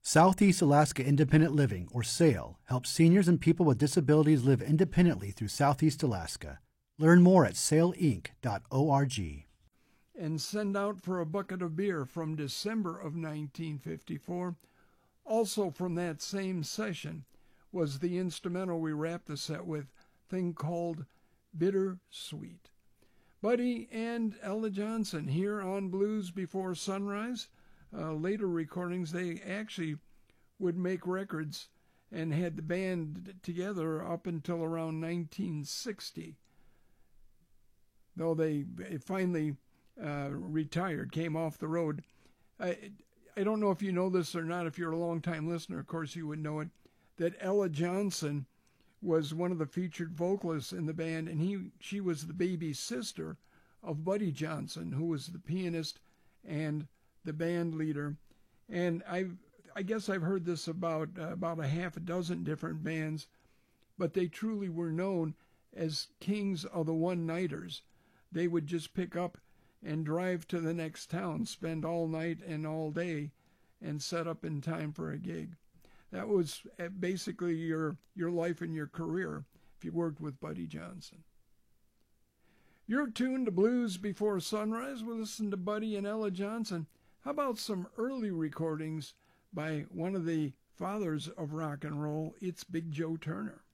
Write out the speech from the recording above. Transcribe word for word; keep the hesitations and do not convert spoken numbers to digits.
Southeast Alaska Independent Living, or SAIL, helps seniors and people with disabilities live independently through Southeast Alaska. Learn more at sail inc dot org. And Send Out for a Bucket of Beer from December of nineteen fifty-four. Also from that same session was the instrumental we wrapped the set with, thing called Bitter Sweet. Buddy and Ella Johnson here on Blues Before Sunrise. Uh, later recordings, they actually would make records and had the band together up until around nineteen sixty. Though they finally uh, retired, came off the road. I, I don't know if you know this or not. If you're a long-time listener, of course you would know it, that Ella Johnson was one of the featured vocalists in the band, and he she was the baby sister of Buddy Johnson, who was the pianist and the band leader. And I I guess I've heard this about uh, about a half a dozen different bands, but they truly were known as kings of the one-nighters. They would just pick up and drive to the next town, spend all night and all day, and set up in time for a gig. That was basically your, your life and your career if you worked with Buddy Johnson. You're tuned to Blues Before Sunrise. We'll listen to Buddy and Ella Johnson. How about some early recordings by one of the fathers of rock and roll? It's Big Joe Turner.